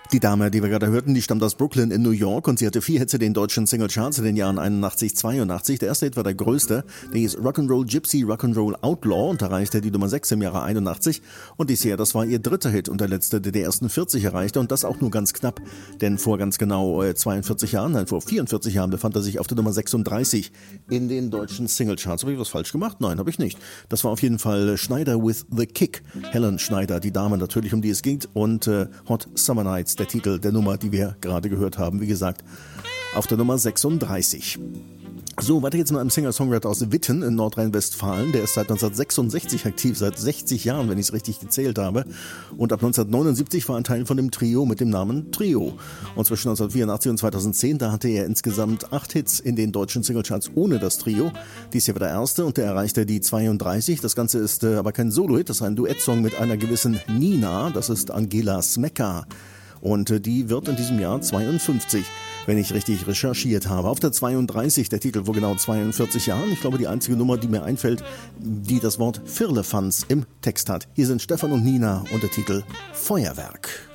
Die Dame, die wir gerade hörten, die stammt aus Brooklyn in New York und sie hatte 4 Hits in den deutschen Singlecharts in den Jahren 81, 82. Der erste Hit war der größte, der hieß Rock'n'Roll Gypsy, Rock'n'Roll Outlaw und erreichte die Nummer 6 im Jahre 81. Und bisher, das war ihr dritter Hit und der letzte, der die ersten 40 erreichte und das auch nur ganz knapp, denn vor ganz genau 42 Jahren, nein, vor 44 Jahren befand er sich auf der Nummer 36 in den deutschen Singlecharts. Habe ich was falsch gemacht? Nein, habe ich nicht. Das war auf jeden Fall Schneider with the Kick. Helen Schneider, die Dame natürlich, um die es geht, und Hot Summer Nights, der Titel der Nummer, die wir gerade gehört haben, wie gesagt, auf der Nummer 36. So, weiter geht's mit einem Singer-Songwriter aus Witten in Nordrhein-Westfalen. Der ist seit 1966 aktiv, seit 60 Jahren, wenn ich es richtig gezählt habe. Und ab 1979 war ein Teil von dem Trio mit dem Namen Trio. Und zwischen 1984 und 2010, da hatte er insgesamt 8 Hits in den deutschen Singlecharts ohne das Trio. Dies hier war der erste und der erreichte die 32. Das Ganze ist aber kein Solo-Hit, das ist ein Duettsong mit einer gewissen Nina. Das ist Angela Smecca. Und die wird in diesem Jahr 52, wenn ich richtig recherchiert habe. Auf der 32, der Titel vor genau 42 Jahren. Ich glaube, die einzige Nummer, die mir einfällt, die das Wort Firlefanz im Text hat. Hier sind Stefan und Nina und der Titel Feuerwerk.